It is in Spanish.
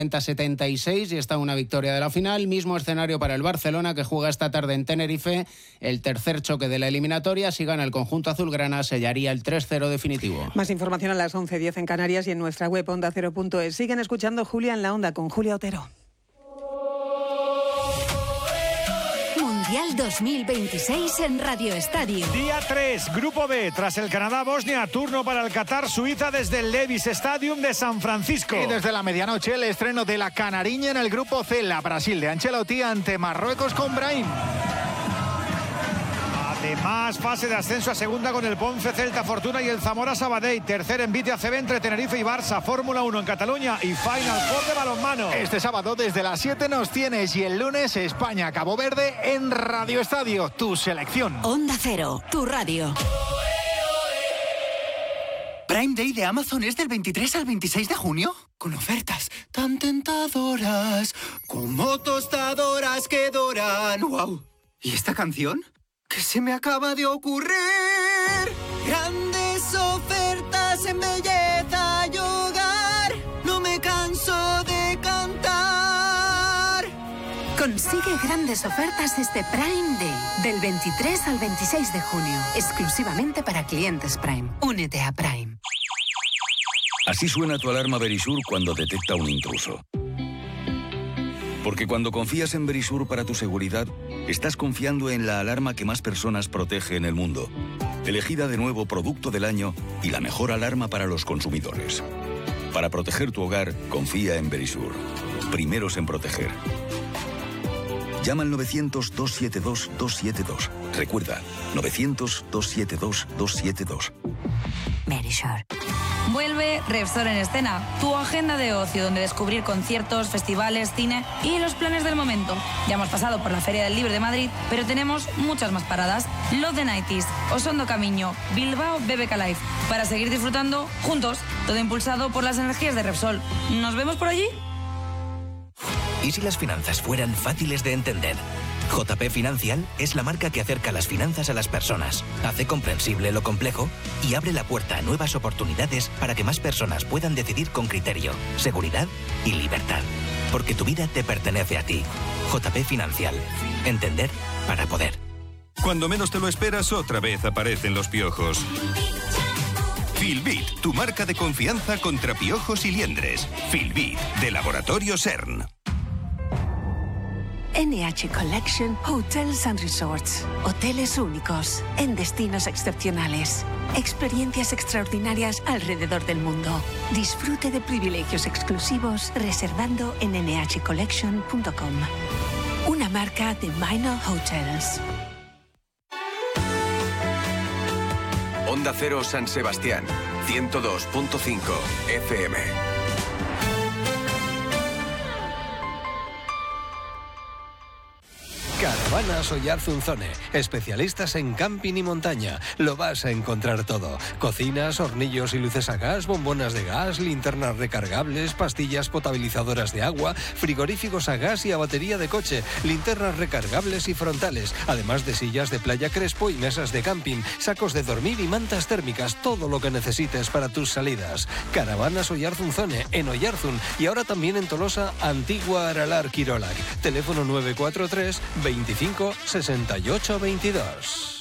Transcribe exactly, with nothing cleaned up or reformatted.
setenta y seis y está una victoria de la final. Mismo escenario para el Barcelona, que juega esta tarde en Tenerife. El tercer choque de la eliminatoria. Si gana el conjunto azulgrana, sellaría el tres cero definitivo. Más información a las once diez en Canarias y en nuestra web onda cero punto es. Siguen escuchando Julia en la Onda con Julia Otero. Mundial dos mil veintiséis en Radio Estadio. Día tres, Grupo B. Tras el Canadá-Bosnia, turno para el Qatar-Suiza desde el Levi's Stadium de San Francisco. Y desde la medianoche, el estreno de la Canariña en el Grupo C. La Brasil de Ancelotti ante Marruecos con Brahim. Además, fase de ascenso a segunda con el Ponce, Celta, Fortuna y el Zamora Sabadell. Tercer en Vite A C B entre Tenerife y Barça. Fórmula uno en Cataluña y Final Four de balonmano. Este sábado desde las siete nos tienes y el lunes España-Cabo Verde en Radio Estadio, tu selección. Onda Cero, tu radio. Prime Day de Amazon es del veintitrés al veintiséis de junio, con ofertas tan tentadoras como tostadoras que doran. ¡Wow! ¿Y esta canción? ¿Qué se me acaba de ocurrir? Grandes ofertas en belleza y hogar. No me canso de cantar. Consigue grandes ofertas este Prime Day, del veintitrés al veintiséis de junio, exclusivamente para clientes Prime. Únete a Prime. Así suena tu alarma Verisur cuando detecta un intruso. Porque cuando confías en Verisur para tu seguridad, estás confiando en la alarma que más personas protege en el mundo. Elegida de nuevo Producto del Año y la mejor alarma para los consumidores. Para proteger tu hogar, confía en Verisur. Primeros en proteger. Llama al novecientos, dos siete dos, dos siete dos. Recuerda, novecientos, dos siete dos, dos siete dos. Verisur. Vuelve Repsol en escena, tu agenda de ocio donde descubrir conciertos, festivales, cine y los planes del momento. Ya hemos pasado por la Feria del Libro de Madrid, pero tenemos muchas más paradas. Love the nineties, Osondo Camiño, Bilbao B B K Live, para seguir disfrutando juntos, todo impulsado por las energías de Repsol. ¿Nos vemos por allí? ¿Y si las finanzas fueran fáciles de entender? J P Financial es la marca que acerca las finanzas a las personas, hace comprensible lo complejo y abre la puerta a nuevas oportunidades para que más personas puedan decidir con criterio, seguridad y libertad. Porque tu vida te pertenece a ti. J P Financial. Entender para poder. Cuando menos te lo esperas, otra vez aparecen los piojos. Filbit, tu marca de confianza contra piojos y liendres. Filbit, de Laboratorio CERN. N H Collection Hotels and Resorts. Hoteles únicos, en destinos excepcionales. Experiencias extraordinarias alrededor del mundo. Disfrute de privilegios exclusivos reservando en ene hache collection punto com. Una marca de Minor Hotels. Onda Cero San Sebastián, ciento dos punto cinco F M. Caravanas Oyarzunzone, especialistas en camping y montaña. Lo vas a encontrar todo. Cocinas, hornillos y luces a gas, bombonas de gas, linternas recargables, pastillas potabilizadoras de agua, frigoríficos a gas y a batería de coche, linternas recargables y frontales, además de sillas de playa Crespo y mesas de camping, sacos de dormir y mantas térmicas, todo lo que necesites para tus salidas. Caravanas Oyarzunzone, en Oyarzun y ahora también en Tolosa, Antigua Aralar Quirolac. Teléfono nueve cuatro tres, veinticinco, sesenta y ocho, veintidós.